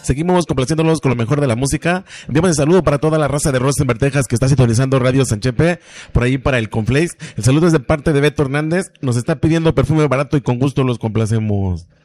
Seguimos complaciéndolos con lo mejor de la música. Enviamos un saludo para toda la raza de Rosenberg, Texas, que está sintonizando Radio Sanchepe, por ahí para el Conflace. El saludo es de parte de Beto Hernández. Nos está pidiendo perfume barato y con gusto los complacemos.